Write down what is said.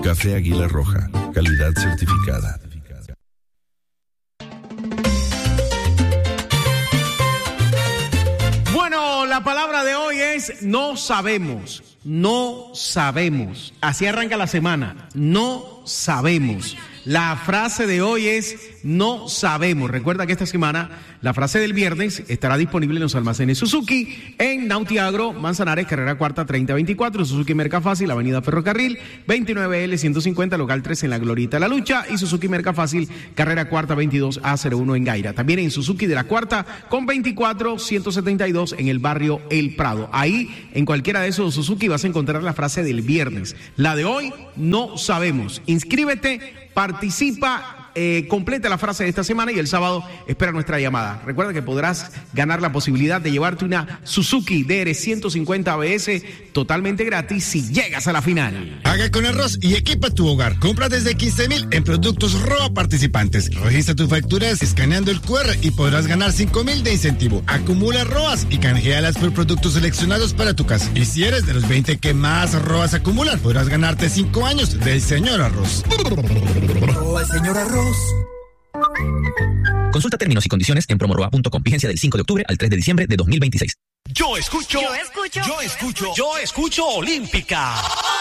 Café Águila Roja, calidad certificada. Bueno, la palabra de hoy es no sabemos. No sabemos. Así arranca la semana. No sabemos. La frase de hoy es no sabemos. Recuerda que esta semana la frase del viernes estará disponible en los almacenes Suzuki, en Nauti Agro, Manzanares, carrera cuarta 3024, Suzuki Mercafácil, avenida Ferrocarril, 29L 150, local 3 en la Glorieta de la Lucha, y Suzuki Mercafácil, carrera cuarta 22A01 en Gaira. También en Suzuki de la Cuarta con 24-172 en el barrio El Prado. Ahí, en cualquiera de esos Suzuki, vas a encontrar la frase del viernes. La de hoy, no sabemos. Inscríbete, participa, completa la frase de esta semana y el sábado espera nuestra llamada. Recuerda que podrás ganar la posibilidad de llevarte una Suzuki DR 150 ABS totalmente gratis si llegas a la final. Haga con arroz y equipa tu hogar. Compra desde 15,000 en productos ROA participantes. Registra tus facturas escaneando el QR y podrás ganar 5,000 de incentivo. Acumula ROAs y canjealas por productos seleccionados para tu casa. Y si eres de los 20 que más ROAs acumulan, podrás ganarte 5 años del señor arroz. El señor arroz. Consulta términos y condiciones en promoroa.com. Vigencia del 5 de octubre al 3 de diciembre de 2026. Yo escucho Olímpica.